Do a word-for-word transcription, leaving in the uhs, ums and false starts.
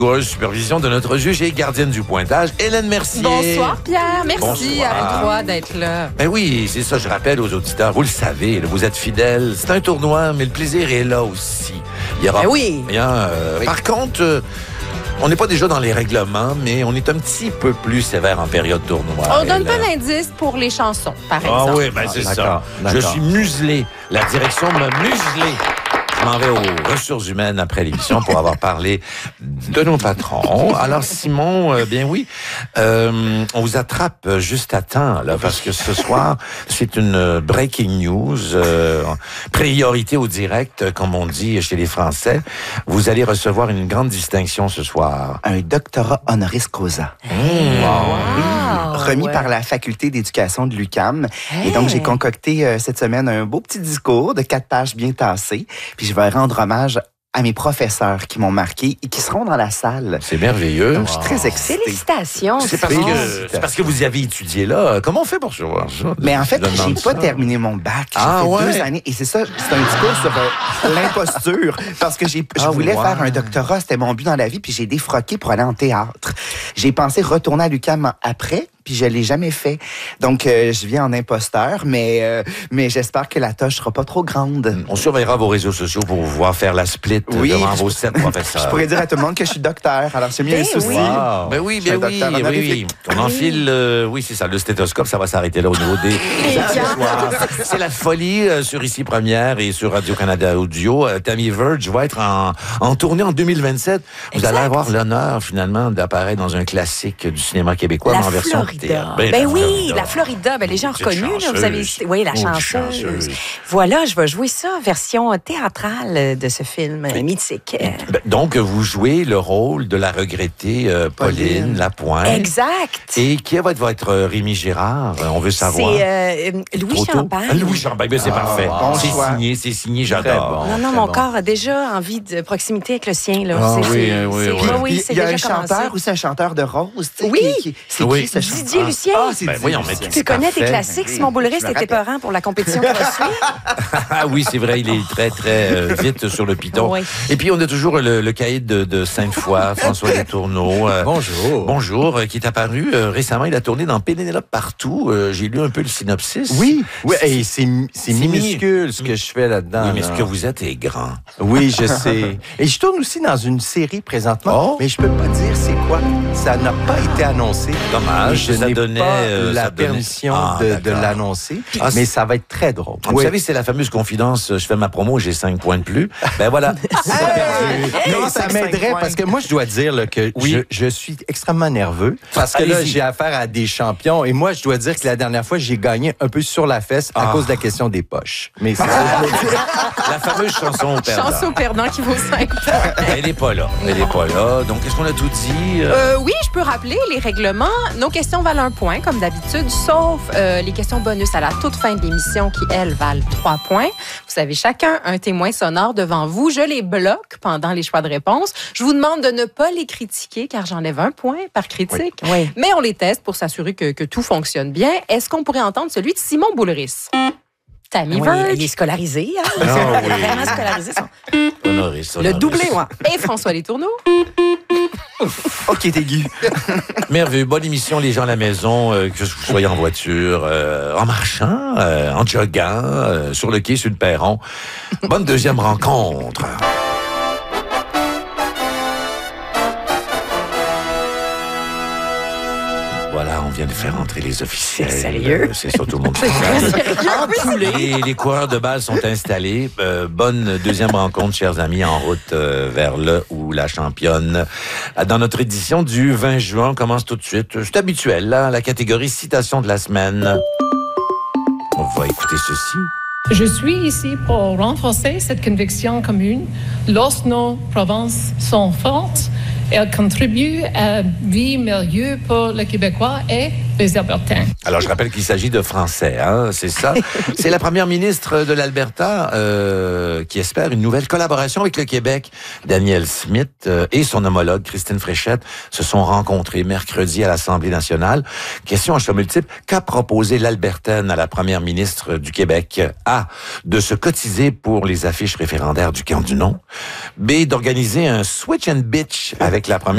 Supervision de notre juge et gardienne du pointage, Hélène Mercier. Bonsoir Pierre, merci Bonsoir. à vous trois d'être là. Ben oui, c'est ça, je rappelle aux auditeurs, vous le savez, là, vous êtes fidèles, c'est un tournoi, mais le plaisir est là aussi. Il y aura Ben oui. rien, euh, oui. Par contre, euh, on n'est pas déjà dans les règlements, mais on est un petit peu plus sévère en période tournoi. On donne Hélène. pas d'indice pour les chansons, par exemple. Ah oui, ben c'est Ah, ça. d'accord, Je d'accord. suis muselé. La direction m'a muselé. Je m'en vais aux ressources humaines après l'émission pour avoir parlé de nos patrons. Alors, Simon, euh, bien oui, euh, on vous attrape juste à temps, là, parce que ce soir, c'est une breaking news, euh, priorité au direct, comme on dit chez les Français. Vous allez recevoir une grande distinction ce soir. Un doctorat honoris causa. Mmh. Wow. Remis Ouais. par la faculté d'éducation de l'U Q A M. Hey. Et donc, j'ai concocté euh, cette semaine un beau petit discours de quatre pages bien tassées. Puis je vais rendre hommage à mes professeurs qui m'ont marqué et qui seront dans la salle. C'est merveilleux. Donc, je suis très excité. Félicitations. C'est parce, Simon. que, c'est parce que vous y avez étudié là. Comment on fait pour savoir ça? Mais en fait, Je demande j'ai ça. pas terminé mon bac. J'ai Ah, fait ouais? deux années. Et c'est ça, c'est un discours sur euh, l'imposture. Parce que j'ai, je Ah, voulais wow. faire un doctorat, c'était mon but dans la vie, puis j'ai défroqué pour aller en théâtre. J'ai pensé retourner à l'U Q A M après, puis je l'ai jamais fait. Donc, euh, je viens en imposteur, mais, euh, mais j'espère que la tâche sera pas trop grande. On surveillera vos réseaux sociaux pour vous voir faire la split Oui, devant je- vos sept professeurs. Je pourrais dire à tout le monde que je suis docteur, alors c'est mieux Ben un souci. oui. Wow. Ben oui, Je suis ben un oui, docteur oui, oui. honorifique. On enfile, euh, oui, c'est ça, le stéthoscope, ça va s'arrêter là au niveau des accessoires. C'est la folie euh, sur Ici Première et sur Radio-Canada Audio. Euh, Tammy Verge va être en, en tournée en deux mille vingt-sept. Vous Exact. allez avoir l'honneur, finalement, d'apparaître dans un classique du cinéma québécois, mais La en version Florida. théâtre. Ben, la oui, Florida. la Florida. Ben, les gens Petite reconnus, là, vous avez chanceuse. oui, la Oh, chanceuse. chanceuse. Voilà, je vais jouer ça, version théâtrale de ce film euh, mythique. Ben, donc, vous jouez le rôle de la regrettée euh, Pauline, Pauline. Lapointe. Exact. Et qui va être votre Rémi Girard? On veut savoir. C'est euh, Louis Trop tôt? Champagne. Ah, Louis Champagne, ben, c'est Ah, parfait. bon c'est choix. signé, c'est signé, j'adore. Non, non, Très mon bon. corps a déjà envie de proximité avec le sien. Là. Ah C'est- oui, c'est- oui, c'est- oui. oui, Puis, oui, c'est il y a un déjà commencé. chanteur aussi, un chanteur de rose. tu sais, Oui. qui- qui- c'est Oui. qui ce chanteur? Didier Lucien. Ah, c'est Ben, Didier voyons, mais Lucien. tout Tu est connais tes parfait. classiques, Oui, Simon Boulris, je me c'était rappelle. peurant pour la compétition qui va suivre. Ah oui, c'est vrai, il est très, très euh, vite sur le piton. Oui. Et puis, on a toujours le, le cahier de, de Sainte-Foy, François Letourneau. euh, Bonjour. Bonjour, euh, qui est apparu euh, récemment. Il a tourné dans Pénélope partout. Euh, J'ai lu un peu le synopsis. Oui, oui, hey, c'est c'est C'est minuscule ce que je fais là-dedans. Oui, mais là. ce que vous êtes est grand. Oui, je sais. Et je tourne aussi dans une série présentement, Oh. mais je peux pas dire c'est quoi. Ça n'a pas été annoncé. Dommage, Je ça n'ai donnait, pas euh, la ça donnait- permission Ah, de, de d'accord. l'annoncer, Ah, mais c'est- ça va être très drôle. Vous Oui. savez, c'est la fameuse confidence, je fais ma promo, j'ai cinq points de plus. Ben voilà. C'est perdu. Mais Non, ça c'est m'aiderait cinq parce que moi, je dois dire là, que Oui. je, je suis extrêmement nerveux parce que là, Allez-y. j'ai affaire à des champions et moi, je dois dire que la dernière fois, j'ai gagné un peu sur la fesse à Ah. cause de la question des poches. Mais c'est La fameuse chanson au perdant. Chanson perdant qui vaut cinq points. Elle n'est pas là. Elle n'est pas là. Donc, est-ce qu'on a tout dit? Euh, Euh, oui, je peux rappeler les règlements. Nos questions valent un point, comme d'habitude, sauf euh, les questions bonus à la toute fin de l'émission qui, elles, valent trois points. Vous savez, chacun un témoin sonore devant vous. Je les bloque pendant les choix de réponse. Je vous demande de ne pas les critiquer, car j'enlève un point par critique. Oui. Mais on les teste pour s'assurer que, que tout fonctionne bien. Est-ce qu'on pourrait entendre celui de Simon Boulris? Tammy Oui, Verge. il est scolarisé. Hein? Ah Il est oui. vraiment scolarisé. Son... honoré, ça, Le honoré. doublé, moi. Et François Letourneau. Oh, qui est aigu. Merveilleux. Bonne émission, les gens à la maison, euh, que vous soyez en voiture, euh, en marchant, euh, en joguant, euh, sur le quai, sur le perron. Bonne deuxième rencontre. Voilà, on vient de faire entrer les officiels. C'est sérieux? Euh, C'est ça, tout le monde. les, les coureurs de balle sont installés. Euh, bonne deuxième rencontre, chers amis, en route euh, vers le ou la championne. Dans notre édition du vingt juin, on commence tout de suite. C'est habituel, là, la catégorie citation de la semaine. On va écouter ceci. Je suis ici pour renforcer cette conviction commune. Lorsque nos provinces sont fortes, elles contribuent à une vie meilleure pour les Québécois et les Albertains. Alors, je rappelle qu'il s'agit de français, hein, c'est ça. C'est la première ministre de l'Alberta euh, qui espère une nouvelle collaboration avec le Québec. Danielle Smith euh, et son homologue, Christine Fréchette, se sont rencontrés mercredi à l'Assemblée nationale. Question à choix multiple. Qu'a proposé l'Albertaine à la première ministre du Québec? A. De se cotiser pour les affiches référendaires du camp du non. B. D'organiser un switch and bitch avec la première